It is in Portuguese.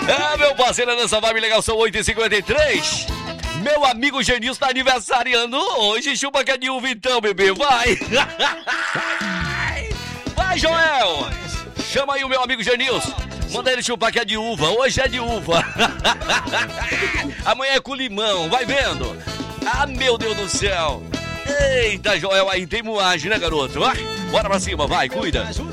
Ah, meu parceiro, nessa vibe legal, são 8h53. Meu amigo Genilson tá aniversariando hoje. Chupa que é de uva então, bebê, vai. Vai, Joel. Chama aí o meu amigo Genilson. Manda ele chupar que é de uva. Hoje é de uva. Amanhã é com limão, vai vendo. Ah, meu Deus do céu. Eita, Joel, aí tem moagem, né, garoto? Bora pra cima, vai, cuida.